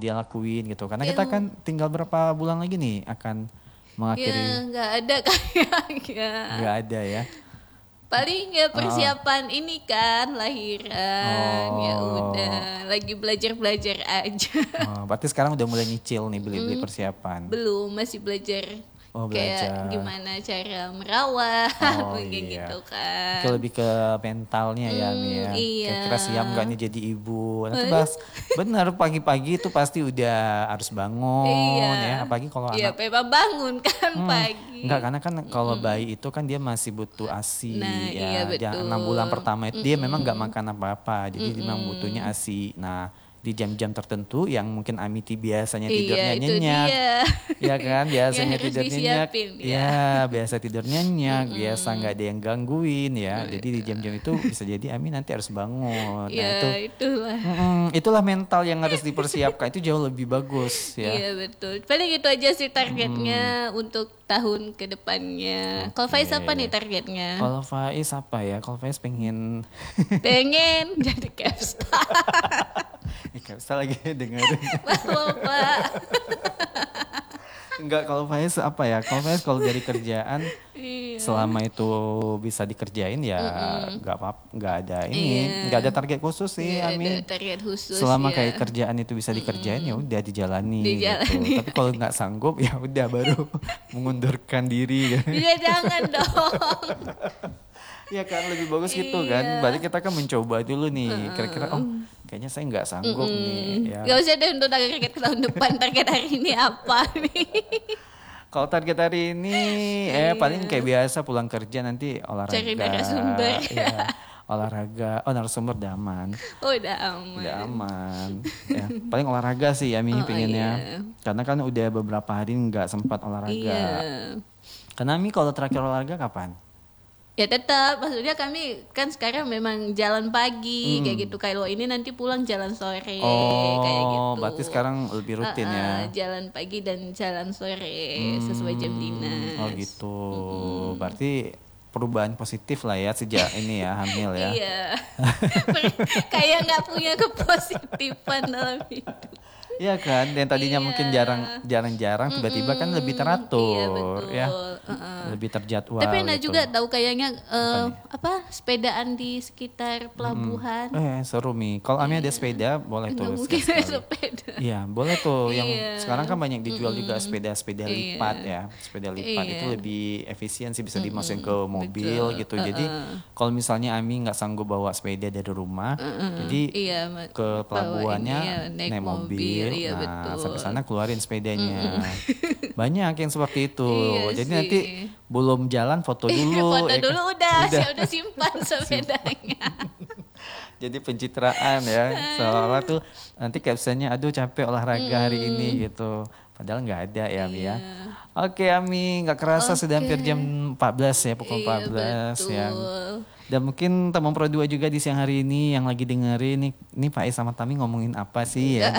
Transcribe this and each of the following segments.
dia lakuin gitu. Karena kita kan tinggal berapa bulan lagi nih akan mengakhiri. Ya nggak ada kayaknya. Nggak ada ya. Paling ya persiapan ini kan lahiran, ya udah lagi belajar aja. Berarti sekarang udah mulai nyicil nih beli-beli persiapan. Belum, masih belajar. Kayak gimana cara merawat, kayak gitu kan. Lebih ke mentalnya ya Mi ya. Iya. Kira-kira siap nggak nih jadi ibu? Nanti bener pagi-pagi itu pasti udah harus bangun ya. Apalagi kalau anak. Iya, bangun kan pagi. Enggak, karena kan kalau bayi itu kan dia masih butuh ASI ya. Iya, 6 bulan pertama itu dia memang nggak makan apa-apa. Jadi memang butuhnya ASI. Nah, di jam-jam tertentu yang mungkin Amiti biasanya tidurnya nyenyak. Ya kan, biasanya tidur nyenyak. Ya, biasa tidur nyenyak, biasa nggak ada yang gangguin ya. Jadi di jam-jam itu bisa jadi Ami nanti harus bangun. Nah, itulah mental yang harus dipersiapkan. Itu jauh lebih bagus ya. Iya, betul. Paling itu aja sih targetnya untuk tahun ke depannya. Kalau Faiz apa nih targetnya? Kalau Faiz apa ya? Kalau Faiz pengen jadi capstar. Capstar lagi dengerin. Pak. Enggak, kalau Faiz apa ya? Kalau Faiz kalau dari kerjaan selama itu bisa dikerjain ya nggak ada nggak ada target khusus sih Amin. Ada target khusus. Selama kayak kerjaan itu bisa dikerjain ya udah dijalani. Gitu. Tapi kalau nggak sanggup ya udah baru mengundurkan diri. Ya jangan dong. Ya kan lebih bagus gitu kan. Berarti kita kan mencoba dulu nih. Kira-kira kayaknya saya nggak sanggup nih. Ya. Gak usah deh untuk target ke tahun depan. Target hari ini apa nih? Kalau target hari ini paling kayak biasa pulang kerja nanti olahraga. Cari narasumber. Ya, olahraga. Narasumber udah aman. Udah aman. Udah aman. Ya, paling olahraga sih ya Mi pengennya. Karena kan udah beberapa hari nggak sempat olahraga. Karena Mi kalau terakhir olahraga kapan? Ya tetap, maksudnya kami kan sekarang memang jalan pagi kayak gitu. Kalau ini nanti pulang jalan sore kayak gitu. Berarti sekarang lebih rutin ya. Jalan pagi dan jalan sore sesuai jam dinas. Oh gitu. Berarti perubahan positif lah ya sejak ini ya hamil ya. Iya. Kayak nggak punya kepositifan dalam hidup. Iya kan, yang tadinya mungkin jarang-jarang tiba-tiba kan lebih teratur, iya, lebih terjadwal. Tapi enak gitu. juga tahu kayaknya sepedaan di sekitar pelabuhan. Seru Mi. Kalau Ami ada sepeda boleh tuh. Mungkin sepeda. Iya boleh tuh. Yang sekarang kan banyak dijual juga sepeda lipat ya. Sepeda lipat itu lebih efisien sih, bisa dimasukin ke mobil gitu. Jadi kalau misalnya Ami nggak sanggup bawa sepeda dari rumah, jadi ke pelabuhannya naik mobil. Sampai sana keluarin sepedanya. Banyak yang seperti itu. Jadi nanti belum jalan foto dulu. Foto dulu udah simpan sepedanya. Jadi pencitraan ya. Seolah-olah tuh nanti captionnya aduh capek olahraga hari ini gitu. Padahal nggak ada ya Ami ya. Oke Ami, nggak kerasa sudah hampir jam 14 ya, pukul 14 ya. Dan mungkin teman Pro 2 juga di siang hari ini yang lagi dengerin nih Pak Is sama Tami ngomongin apa sih ya?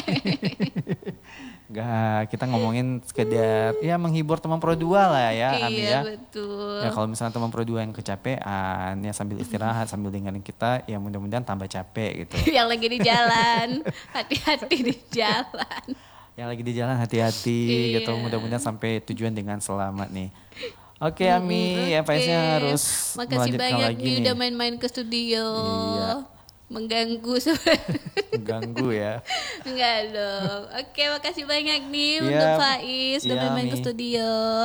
Gak, kita ngomongin sekedar ya menghibur teman Pro 2 lah ya Ami ya. Betul. Ya kalau misalnya teman Pro 2 yang kecapean ya sambil istirahat sambil dengerin kita ya mudah-mudahan tambah capek gitu. Yang lagi di jalan, hati-hati di jalan. Yang lagi di jalan hati-hati gitu, mudah-mudahan sampai tujuan dengan selamat nih. Oke Ami, ya Faiznya harus makasih melanjutkan banyak lagi nih nih. udah main-main ke studio. Iya. Mengganggu Mengganggu ya. Enggak dong. Oke, makasih banyak nih untuk Faiz udah main-main ke studio.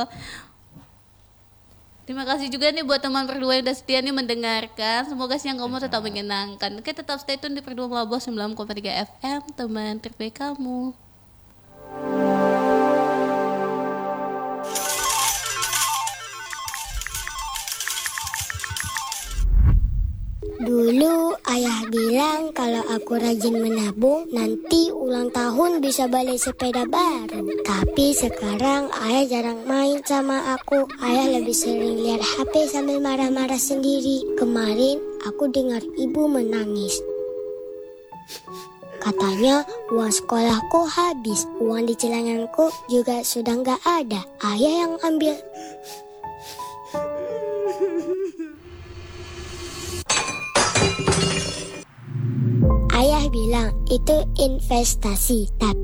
Terima kasih juga nih buat teman berdua yang udah setia nih mendengarkan. Semoga siang kamu tetap menyenangkan. Oke, tetap stay tune di Berdua Melabos 9,3 FM, teman terbaik kamu. Dulu ayah bilang kalau aku rajin menabung, nanti ulang tahun bisa beli sepeda baru. Tapi sekarang ayah jarang main sama aku. Ayah lebih sering lihat HP sambil marah-marah sendiri. Kemarin aku dengar ibu menangis. Katanya uang sekolahku habis, uang di celanganku juga sudah nggak ada. Ayah yang ambil. Ayah bilang itu investasi, tapi